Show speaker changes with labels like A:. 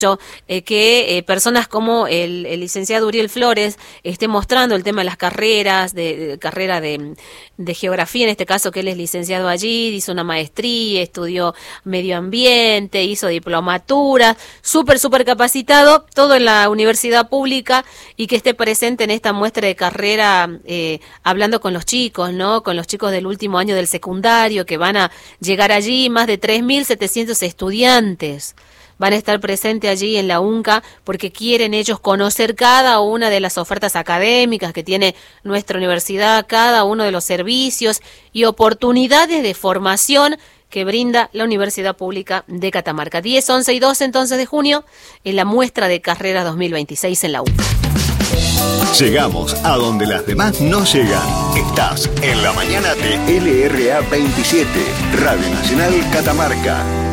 A: que personas como el licenciado Uriel Flores esté mostrando el tema de las carreras, de geografía, en este caso que él es licenciado allí, hizo una maestría, estudió medio ambiente, hizo diplomatura, súper capacitado, todo en la universidad pública, y que esté presente en esta muestra de carrera, hablando con los chicos, ¿no? Con los chicos del último año del secundario, que van a llegar allí más de 3.700 estudiantes. Van a estar presentes allí en la UNCA porque quieren ellos conocer cada una de las ofertas académicas que tiene nuestra universidad, cada uno de los servicios y oportunidades de formación que brinda la Universidad Pública de Catamarca. 10, 11 y 12 entonces de junio en la muestra de carrera 2026 en la UNCA.
B: Llegamos a donde las demás no llegan. Estás en la mañana de LRA 27, Radio Nacional Catamarca.